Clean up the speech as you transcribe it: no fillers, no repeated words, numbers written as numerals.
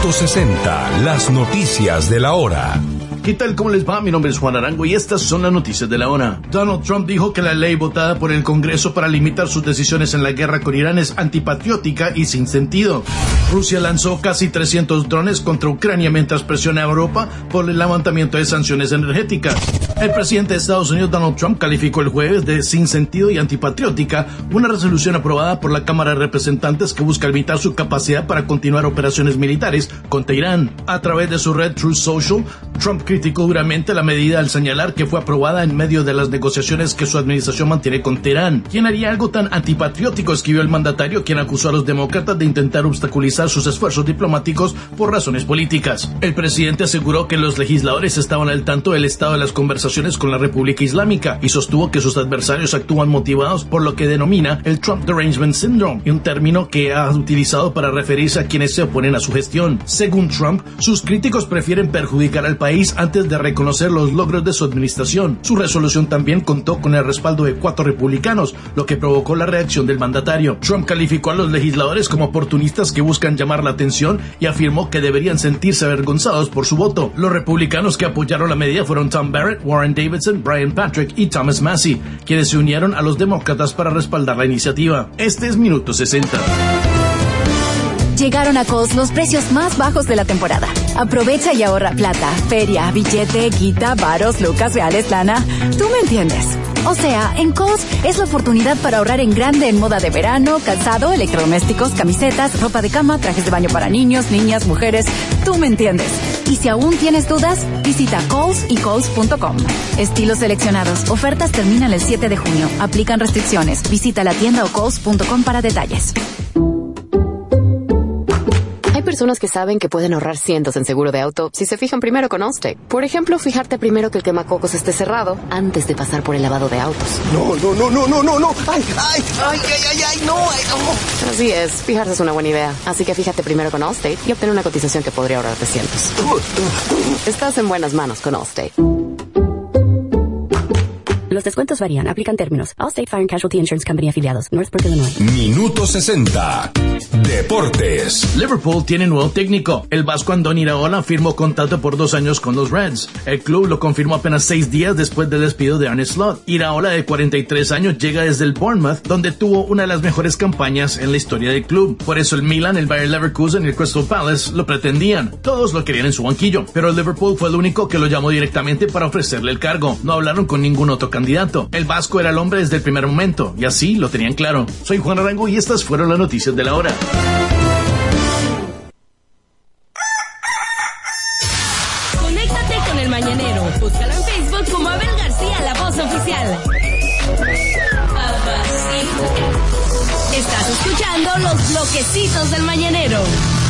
Minuto 60, las noticias de la hora. ¿Qué tal? ¿Cómo les va? Mi nombre es Juan Arango y estas son las noticias de la hora. Donald Trump dijo que la ley votada por el Congreso para limitar sus decisiones en la guerra con Irán es antipatriótica y sin sentido. Rusia lanzó casi 300 drones contra Ucrania mientras presiona a Europa por el levantamiento de sanciones energéticas. El presidente de Estados Unidos, Donald Trump, calificó el jueves de sin sentido y antipatriótica una resolución aprobada por la Cámara de Representantes que busca limitar su capacidad para continuar operaciones militares contra Irán. A través de su red Truth Social, Trump criticó duramente la medida al señalar que fue aprobada en medio de las negociaciones que su administración mantiene con Teherán. ¿Quién haría algo tan antipatriótico?, escribió el mandatario, quien acusó a los demócratas de intentar obstaculizar sus esfuerzos diplomáticos por razones políticas. El presidente aseguró que los legisladores estaban al tanto del estado de las conversaciones con la República Islámica y sostuvo que sus adversarios actúan motivados por lo que denomina el Trump Derangement Syndrome, un término que ha utilizado para referirse a quienes se oponen a su gestión. Según Trump, sus críticos prefieren perjudicar al país antes de reconocer los logros de su administración. Su resolución también contó con el respaldo de 4 republicanos, lo que provocó la reacción del mandatario. Trump calificó a los legisladores como oportunistas que buscan llamar la atención y afirmó que deberían sentirse avergonzados por su voto. Los republicanos que apoyaron la medida fueron Tom Barrett, Warren Davidson, Brian Patrick y Thomas Massie, quienes se unieron a los demócratas para respaldar la iniciativa. Este es Minuto 60. Llegaron a Kohl's los precios más bajos de la temporada. Aprovecha y ahorra plata, feria, billete, guita, varos, lucas, reales, lana. Tú me entiendes. O sea, en Kohl's es la oportunidad para ahorrar en grande en moda de verano, calzado, electrodomésticos, camisetas, ropa de cama, trajes de baño para niños, niñas, mujeres. Tú me entiendes. Y si aún tienes dudas, visita Kohl's y Kohl's.com. Estilos seleccionados. Ofertas terminan el 7 de junio. Aplican restricciones. Visita la tienda o Kohl's.com para detalles. Hay personas que saben que pueden ahorrar cientos en seguro de auto si se fijan primero con Allstate. Por ejemplo, fijarte primero que el quemacocos esté cerrado antes de pasar por el lavado de autos. No. Ay, no. Así es, fijarse es una buena idea. Así que fíjate primero con Allstate y obtén una cotización que podría ahorrarte cientos. Estás en buenas manos con Allstate. Los descuentos varían. Aplican términos. Allstate Fire and Casualty Insurance Company afiliados. Northbrook, Illinois. Minuto 60. Deportes. Liverpool tiene nuevo técnico. El vasco Andoni Iraola firmó contrato por 2 años con los Reds. El club lo confirmó apenas 6 días después del despido de Arne Slot. Iraola, de 43 años, llega desde el Bournemouth, donde tuvo una de las mejores campañas en la historia del club. Por eso el Milan, el Bayer Leverkusen y el Crystal Palace lo pretendían. Todos lo querían en su banquillo, pero el Liverpool fue el único que lo llamó directamente para ofrecerle el cargo. No hablaron con ningún otro candidato. El vasco era el hombre desde el primer momento, y así lo tenían claro. Soy Juan Arango y estas fueron las noticias de la hora. Conéctate con El Mañanero. Búscalo en Facebook como Abel García, la voz oficial. Estás escuchando los bloquecitos del Mañanero.